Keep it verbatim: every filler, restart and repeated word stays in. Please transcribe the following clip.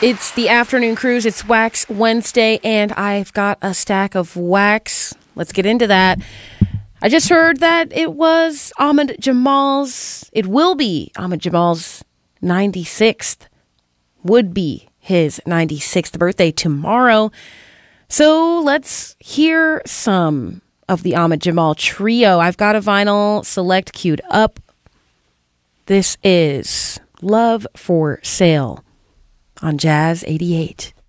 It's the afternoon cruise. It's Wax Wednesday, and I've got a stack of wax. Let's get into that. I just heard that it was Ahmad Jamal's, it will be Ahmad Jamal's ninety-sixth, would be his ninety-sixth birthday tomorrow. So let's hear some of the Ahmad Jamal trio. I've got a vinyl select queued up. This is Love for Sale on Jazz eighty-eight.